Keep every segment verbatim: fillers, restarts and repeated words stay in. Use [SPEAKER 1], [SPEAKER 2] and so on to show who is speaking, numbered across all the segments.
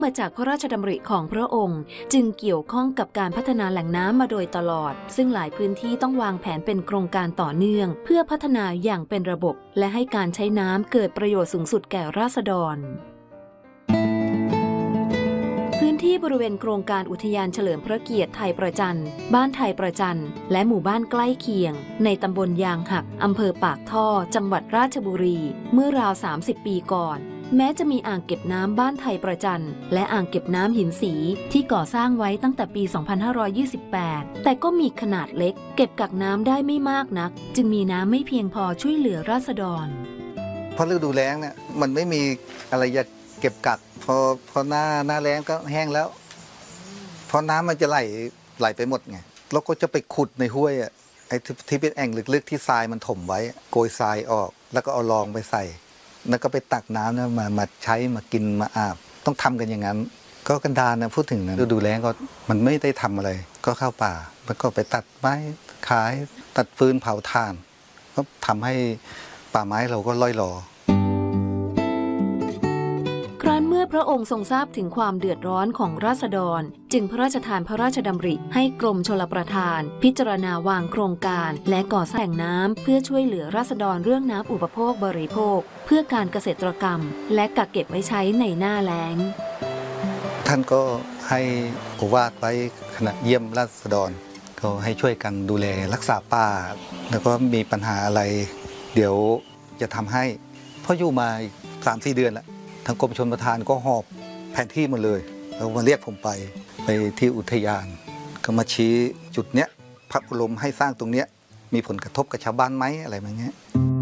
[SPEAKER 1] มาจากพระราชดำริของพระองค์จึงเกี่ยวข้องกับการพัฒนาแหล่งน้ำมาโดยตลอดซึ่งหลายพื้นที่ต้องวางแผนเป็นโครงการต่อเนื่องเพื่อพัฒนาอย่างเป็นระบบและให้การใช้น้ำเกิดประโยชน์สูงสุดแก่ราษฎรพื้นที่บริเวณโครงการอุทยานเฉลิมพระเกียรติไทยประจันบ้านไทยประจันและหมู่บ้านใกล้เคียงในตำบลยางหักอำเภอปากท่อจังหวัดราชบุรีเมื่อราวสามสิบปีก่อนแม้จะมีอ่างเก็บน้ำบ้านไทยประจันและอ่างเก็บน้ำหินสีที่ก่อสร้างไว้ตั้งแต่ปี สองพันห้าร้อยยี่สิบแปด แต่ก็มีขนาดเล็กเก็บกักน้ำได้ไม่มากนักจึงมีน้ำไม่เพียงพอช่วยเหลือราษฎร
[SPEAKER 2] เพราะฤดูแล้งเนี่ยมันไม่มีอะไรจะเก็บกักพอพอหน้าหน้าแล้งก็แห้งแล้วพอน้ำมันจะไหลไหลไปหมดไงแล้วก็จะไปขุดในห้วยอ่ะไอ้ที่เป็นแอ่งลึกๆที่ทรายมันถมไว้โกยทรายออกแล้วก็เอารองไปใส่แล้วก็ไปตักน้ำนะมามาใช้มากินมาอาบต้องทำกันอย่างนั้นก็กันดารนะพูดถึงนะฤดูแล้งก็มันไม่ได้ทำอะไรก็เข้าป่าแล้วก็ไปตัดไม้ขายตัดฟืนเผาถ่านก็ทำให้ป่าไม้เราก็ล่อยหลอ
[SPEAKER 1] ครั้นเมื่อพระองค์ทรงทราบถึงความเดือดร้อนของราษฎรจึงพระราชทานพระราชดำริให้กรมชลประทานพิจารณาวางโครงการและก่อสร้างแหล่งน้ำเพื่อช่วยเหลือราษฎรเรื่องน้ำอุปโภคบริโภคเพื่อการเกษตรกรรมและกักเก็บไว้ใช้ในหน้าแล้ง
[SPEAKER 2] ท่านก็ให้โอวาทไว้ขณะเยี่ยมราษฎรก็ให้ช่วยกันดูแลรักษาป่าแล้วก็มีปัญหาอะไรเดี๋ยวจะทำให้เพราะอยู่มาสามสี่เดือนแล้วทางกรมชลประทานก็หอบแผนที่มาเลยแล้วมาเรียกผมไปไปที่อุทยานก็มาชี้จุดเนี้ยพระบรมให้สร้างตรงเนี้ยมีผลกระทบกับชาวบ้านไหมอะไรแบบนี้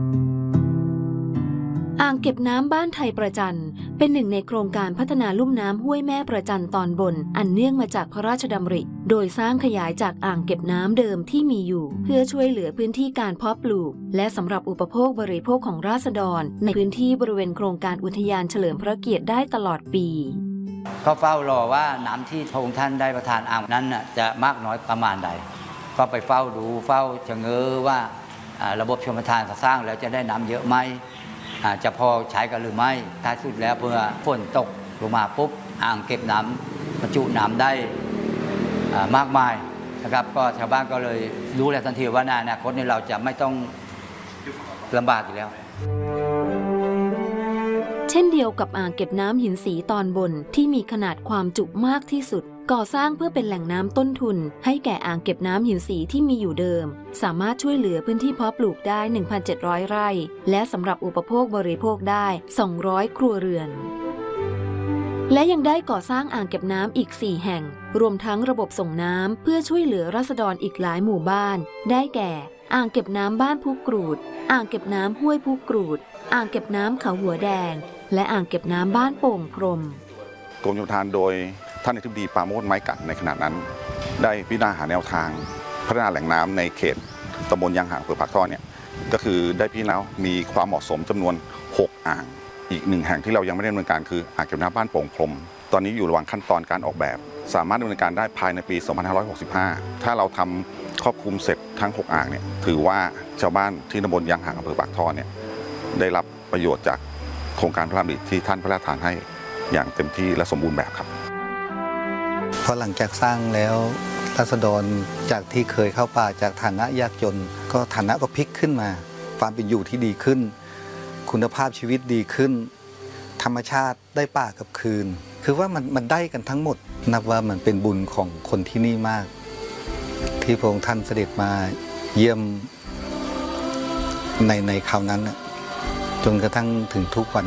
[SPEAKER 1] อ่างเก็บน้ำบ้านไทยประจันเป็นหนึ่งในโครงการพัฒนาลุ่มน้ำห้วยแม่ประจันตอนบนอันเนื่องมาจากพระราชดำริโดยสร้างขยายจากอ่างเก็บน้ำเดิมที่มีอยู่เพื่อช่วยเหลือพื้นที่การเพาะปลูกและสำหรับอุปโภคบริโภคของราษฎรในพื้นที่บริเวณโครงการอุทยานเฉลิมพระเกียรติได้ตลอดปี
[SPEAKER 3] ก็เฝ้ารอว่าน้ำที่พระองค์ท่านได้ประทานอ่างนั้นจะมากน้อยประมาณใดก็ไปเฝ้าดูเฝ้าชะเง้อว่าระบบชลประทานสร้างแล้วจะได้น้ำเยอะไหมจะพอใช้กันหรือไม่ท้ายสุดแล้วเพื่อฝนตกลงมาปุ๊บอ่างเก็บน้ำบรรจุน้ำได้มากมายนะครับก็ชาวบ้านก็เลยรู้แล้วทันทีว่าในอนาคตนี้เราจะไม่ต้องลำบากอีกแล้ว
[SPEAKER 1] เช่นเดียวกับอ่างเก็บน้ำหินสีตอนบนที่มีขนาดความจุมากที่สุดก่อสร้างเพื่อเป็นแหล่งน้ำต้นทุนให้แก่อ่างเก็บน้ำหินสีที่มีอยู่เดิมสามารถช่วยเหลือพื้นที่เพาะปลูกได้ หนึ่งพันเจ็ดร้อย ไร่และสำหรับอุปโภคบริโภคได้ สองร้อย ครัวเรือนและยังได้ก่อสร้างอ่างเก็บน้ำอีก สี่ แห่งรวมทั้งระบบส่งน้ำเพื่อช่วยเหลือราษฎรอีกหลายหมู่บ้านได้แก่อ่างเก็บน้ำบ้านภูกรูดอ่างเก็บน้ำห้วยภูกรูดอ่างเก็บน้ำเขาหัวแดงและอ่างเก็บน้ำบ้านโป่งพรม
[SPEAKER 4] กรมชลประทานโดยท่านอธิบดีปราโมชไม้กัดในขณะนั้นได้พิจารณาหาแนวทางพัฒนาแหล่งน้ำในเขตตำบลยางหางอำเภอปากท่อเนี่ยก็คือได้พิจารณามีความเหมาะสมจำนวนหกอ่างอีกหนึ่งแห่งที่เรายังไม่ได้ดำเนินการคืออ่างเก็บน้ำบ้านโป่งพรมตอนนี้อยู่ระหว่างขั้นตอนการออกแบบสามารถดำเนินการได้ภายในปี สองพันห้าร้อยหกสิบห้า ถ้าเราทำครอบคลุมเสร็จทั้งหกอ่างเนี่ยถือว่าชาวบ้านที่ตำบลยางหางอำเภอปากท่อเนี่ยได้รับประโยชน์จากโครงการพระราชดำริที่ท่านพระราชทานให้อย่างเต็มที่และสมบูรณ์แบบครับ
[SPEAKER 2] พอหลังจากสร้างแล้วราษฎรจากที่เคยเข้าป่าจากฐานะยากจนก็ฐานะก็พลิกขึ้นมาความเป็นอยู่ที่ดีขึ้นคุณภาพชีวิตดีขึ้นธรรมชาติได้ป่ากับคืนคือว่ามันมันได้กันทั้งหมดนับว่ามันเป็นบุญของคนที่นี่มากที่พระองค์ท่านเสด็จมาเยี่ยมในในคราวนั้นจนกระทั่งถึงทุกวัน